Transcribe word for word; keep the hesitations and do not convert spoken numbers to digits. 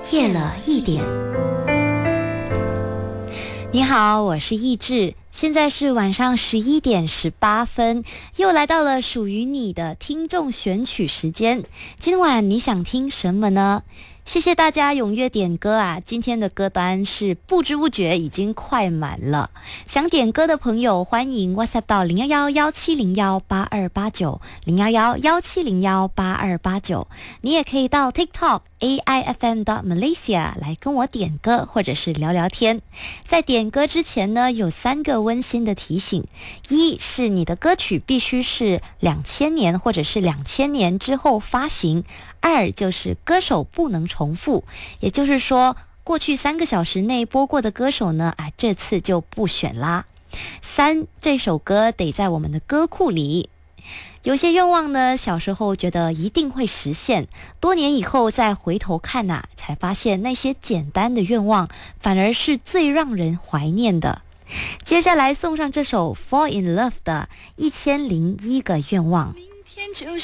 夜了一点。你好，我是易志，现在是晚上十一点十八分，又来到了属于你的听众选曲时间。今晚你想听什么呢？谢谢大家踊跃点歌啊！今天的歌单是不知不觉已经快满了。想点歌的朋友，欢迎 WhatsApp 到零一一一七零一八二八九 零一一一七零一八二八九。你也可以到 TikTok A I F M dot Malaysia 来跟我点歌，或者是聊聊天。在点歌之前呢，有三个温馨的提醒：一是你的歌曲必须是两千年或者是两千年之后发行；二就是歌手不能重复，也就是说过去三个小时内播过的歌手呢，啊，这次就不选啦。三，这首歌得在我们的歌库里。有些愿望呢，小时候觉得一定会实现，多年以后再回头看啊，才发现那些简单的愿望反而是最让人怀念的。接下来送上这首 Fall in Love 的一千零一个愿望。明天就